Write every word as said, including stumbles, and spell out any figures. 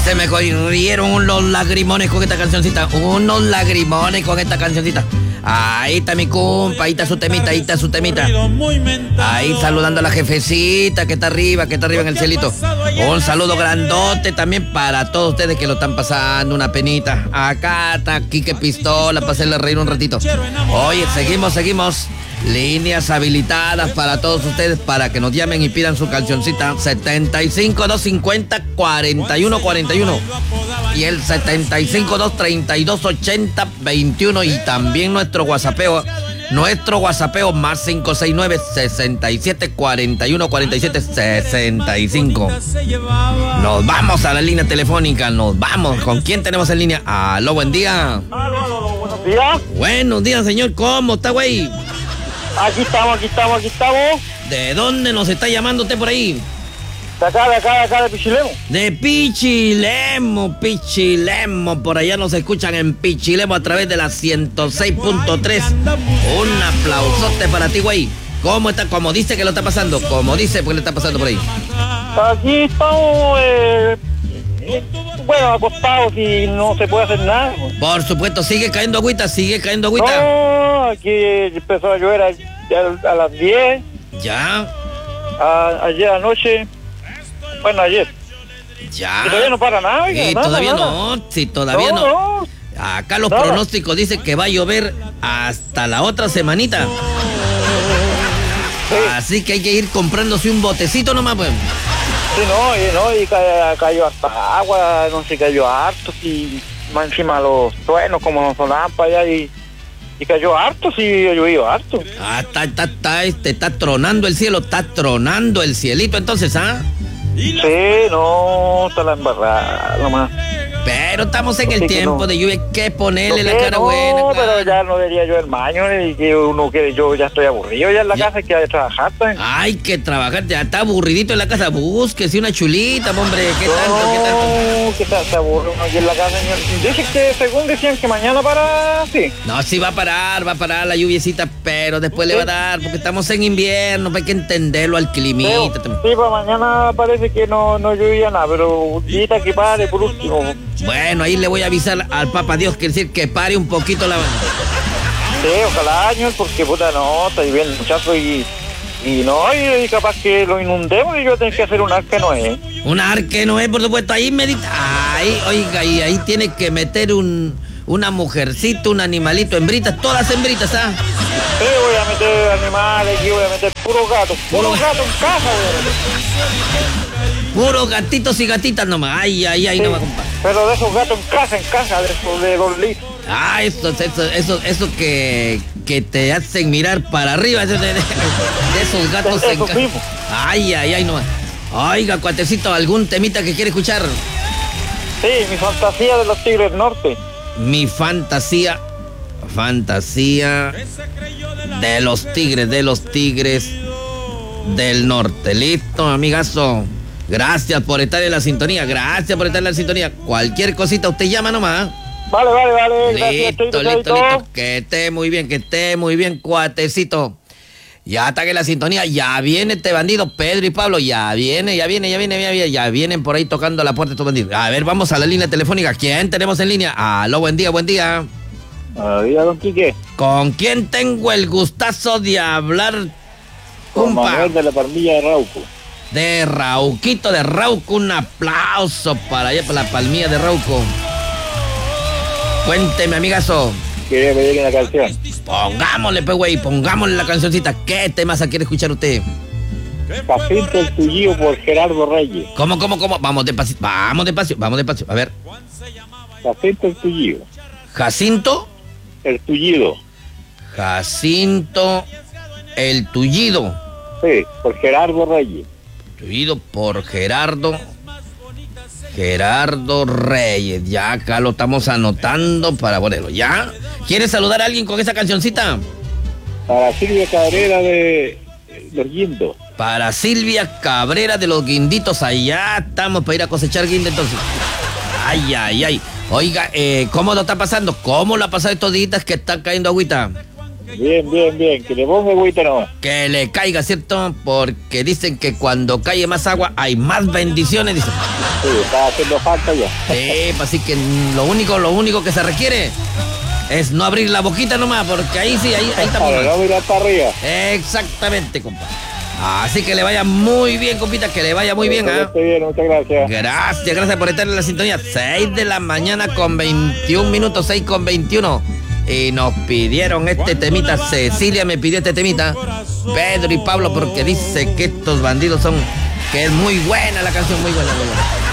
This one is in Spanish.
Se me corrieron unos lagrimones con esta cancioncita. Unos lagrimones con esta cancioncita. Ahí está mi compa, ahí está su temita, ahí está su temita. Ahí saludando a la jefecita que está arriba, que está arriba en el cielito. Un saludo grandote también para todos ustedes que lo están pasando una penita. Acá está Quique Pistola para hacerle reír un ratito. Oye, seguimos, seguimos. Líneas habilitadas para todos ustedes para que nos llamen y pidan su cancioncita. setenta y cinco, doscientos cincuenta, cuarenta y uno cuarenta y uno y el setenta y cinco, doscientos treinta y dos, ochenta, veintiuno. Y también nuestro whatsappeo, nuestro whatsappeo más cinco seis nueve, sesenta y siete, cuarenta y uno, cuarenta y siete, sesenta y cinco. Nos vamos a la línea telefónica, nos vamos. ¿Con quién tenemos en línea? Aló, buen día. Aló, aló, buenos días. Buenos días, señor, ¿cómo está, güey? Aquí estamos, aquí estamos, aquí estamos. ¿De dónde nos está llamando usted por ahí? De acá, de acá, de acá, de Pichilemu. De Pichilemu, Pichilemu. Por allá nos escuchan en Pichilemu a través de la ciento seis punto tres. Un aplausote para ti, güey. ¿Cómo está? ¿Cómo dice que lo está pasando? ¿Cómo dice porque le está pasando por ahí? Aquí estamos, eh, bueno, acostados y no se puede hacer nada. Por supuesto, sigue cayendo agüita, sigue cayendo agüita. No, aquí empezó a llover a, a, a las diez. Ya. A, ayer anoche. Bueno, ayer. Ya. Y todavía no para nada. Sí, nada, todavía nada. no, sí, todavía no. no. no. Acá los Nada. pronósticos dicen que va a llover hasta la otra semanita. Sí. Así que hay que ir comprándose un botecito nomás, pues. Sí, no, y, no, y cayó, cayó hasta agua, no sé, cayó harto, y más encima los truenos como no sonaban para allá, y, y cayó harto, sí, ha llovido harto. Ah, está, está, está, este, está tronando el cielo, está tronando el cielito, entonces, ¿ah? Sí, no, está la embarrada nomás. Pero estamos en No, el sí que tiempo no. de lluvia, hay que ponerle No la sé, cara no, buena. pero claro. ya no debería yo el baño, y que uno que yo ya estoy aburrido ya en la Ya. casa, que hay que trabajar, pues. Hay que trabajar, ya está aburridito en la casa, búsquese una chulita, hombre, ¿qué tanto, qué tanto? No, que se, se aburre uno aquí en la casa, señor. Dice que según decían que mañana para, sí. No, sí va a parar, va a parar la lluviecita, pero después le va a dar, porque estamos en invierno, hay que entenderlo al climita. Pero, también. sí, para mañana parece que no, no llovía nada, pero ahorita que pare por último. Bueno, ahí le voy a avisar al Papa Dios, que decir que pare un poquito la... Sí, ojalá, señor, porque puta no, está lloviendo muchacho y, y no, y, y capaz que lo inundemos y yo tengo que hacer un arca no es. Un arque no es, por supuesto, ahí medita. Ahí, oiga, y ahí tiene que meter un, una mujercita, un animalito, hembritas, todas hembritas, ¿ah? Sí, voy a meter animales aquí, voy a meter puro gato, puro Puro- gato en casa, güey. Puros gatitos y gatitas nomás. Ay, ay, ay, Sí, nomás, compadre. pero de esos gatos en casa, en casa, de esos de dos litros. Ah, eso, eso, eso, eso que, que te hacen mirar para arriba, eso de, de- de esos gatos Eso en ca- mismo. Ay, ay, ay, nomás. Oiga, cuatecito, ¿algún temita que quiere escuchar? Sí, mi fantasía de los Tigres Norte. Mi fantasía, fantasía de los tigres, de los tigres del norte. Listo, amigazo. Gracias por estar en la sintonía, gracias por estar en la sintonía. Cualquier cosita, usted llama nomás. Vale, vale, vale. Gracias, Listo, Cheito, listo, Cheito. listo. Que esté muy bien, que esté muy bien, cuatecito. Ya está que la sintonía, ya viene este bandido, Pedro y Pablo, ya viene, ya viene, ya viene, ya viene, ya vienen por ahí tocando la puerta estos bandidos. A ver, vamos a la línea telefónica. ¿Quién tenemos en línea? Aló, buen día, buen día. Ah, diga, don Quique. ¿Con quién tengo el gustazo de hablar? Con Compa, Manuel de la Palmilla de Rauco. de Rauquito de Rauco, un aplauso para allá, para la palmilla de Rauco. Cuénteme, amigazo. Quería pedir una canción. Pongámosle, pues, güey, pongámosle la cancioncita. ¿Qué temas quiere escuchar usted? Jacinto el Tullido por Gerardo Reyes. ¿Cómo, cómo, cómo? Vamos despacio, vamos despacio, vamos despacio. A ver, Jacinto el Tullido. Jacinto, El Tullido. Jacinto, el tullido. Sí, por Gerardo Reyes. Tullido por Gerardo. Gerardo Reyes. Ya acá lo estamos anotando para ponerlo. ¿Ya? ¿Quieres saludar a alguien con esa cancioncita? Para Silvia Cabrera de Los Guindos. Para Silvia Cabrera de los Guinditos. Allá estamos para ir a cosechar guinda entonces. Ay, ay, ay. Oiga, eh, ¿cómo lo está pasando? ¿Cómo lo ha pasado estos días que está cayendo agüita? Bien, bien, bien, que le ponga agüita nomás. Que le caiga, ¿cierto? Porque dicen que cuando cae más agua hay más bendiciones, dicen. Sí, está haciendo falta ya. Sí, pues así que lo único, lo único que se requiere es no abrir la boquita nomás, porque ahí sí, ahí, ahí estamos. No mirar para arriba. Exactamente, compa. Así que le vaya muy bien, compita, que le vaya muy bien, ¿ah? Esté bien, muchas gracias. Gracias, gracias por estar en la sintonía. seis de la mañana con veintiún minutos, seis con veintiuno. Y nos pidieron este temita, Cecilia me pidió este temita, Pedro y Pablo, porque dice que estos bandidos son, que es muy buena la canción, muy buena, muy buena.